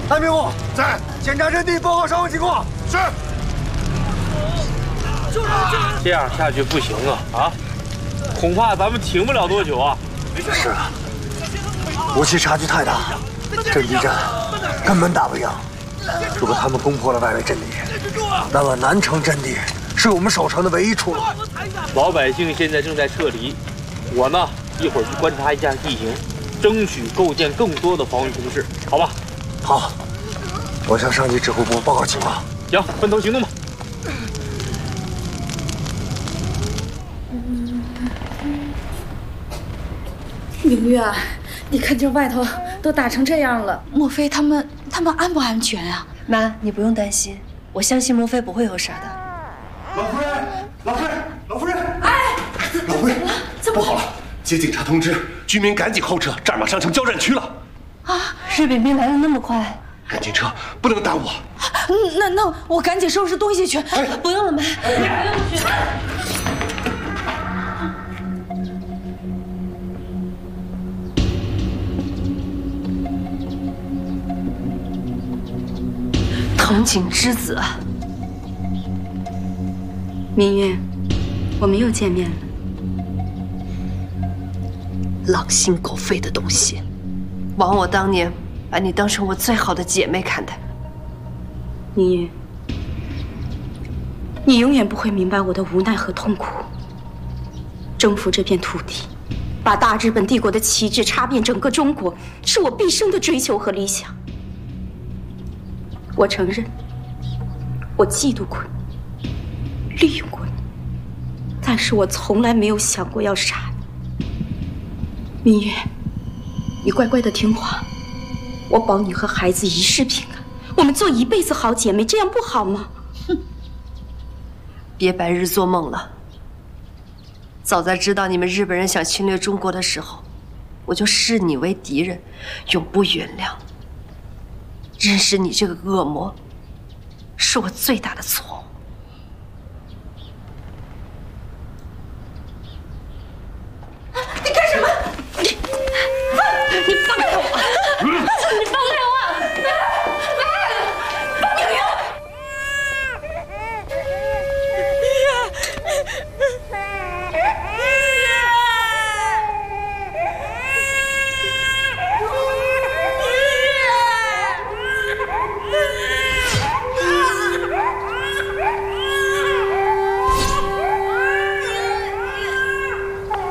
安明武在。 检查阵地，报告伤亡情况。 是。 这样下去不行啊！恐怕咱们挺不了多久啊。 是啊，武器差距太大，阵地战根本打不赢。如果他们攻破了外围阵地，那么南城阵地是我们守城的唯一出路。 老百姓现在正在撤离，我呢一会儿去观察一下地形，争取构建更多的防御工事，好吧？ 好，我向上级指挥部报告情况。 行，分头行动吧。 明月，你看这外头都打成这样了，莫非他们安不安全啊？ 妈，你不用担心，我相信莫非不会有事的。 老夫人，老夫人，老夫人！ 哎， 老夫人，不好了！接警察通知，居民赶紧后撤，战马上城交战区了。 啊，日本兵来的那么快， 赶紧撤，不能耽误。 那我赶紧收拾东西去。 不用了，妈，不用去。藤井之子， 明月，我们又见面了。 狼心狗肺的东西，枉我当年把你当成我最好的姐妹看待。 明月，你永远不会明白我的无奈和痛苦。征服这片土地，把大日本帝国的旗帜插遍整个中国，是我毕生的追求和理想。我承认，我嫉妒过你，利用过你，但是我从来没有想过要杀你。明月，你乖乖的听话，我保你和孩子一世平安，我们做一辈子好姐妹，这样不好吗？ 哼，别白日做梦了。早在知道你们日本人想侵略中国的时候，我就视你为敌人，永不原谅。认识你这个恶魔，是我最大的错误。